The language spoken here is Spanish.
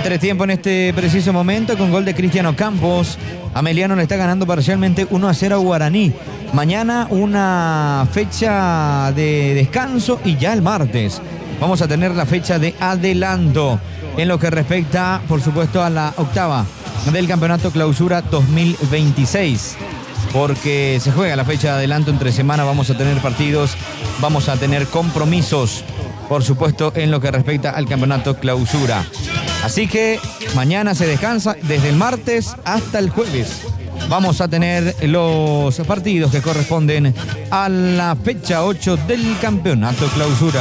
Entretiempo en este preciso momento con gol de Cristiano Campos. Ameliano le está ganando parcialmente 1-0 a Guaraní. Mañana una fecha de descanso y ya el martes vamos a tener la fecha de adelanto en lo que respecta, por supuesto, a la octava del Campeonato Clausura 2026. Porque se juega la fecha de adelanto entre semana, vamos a tener partidos, vamos a tener compromisos, por supuesto, en lo que respecta al Campeonato Clausura. Así que mañana se descansa desde el martes hasta el jueves. Vamos a tener los partidos que corresponden a la fecha 8 del Campeonato Clausura.